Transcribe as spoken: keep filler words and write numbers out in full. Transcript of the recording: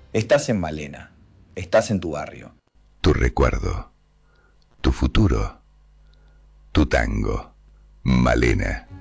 Estás en Malena, estás en tu barrio. Tu recuerdo, tu futuro, tu tango, Malena.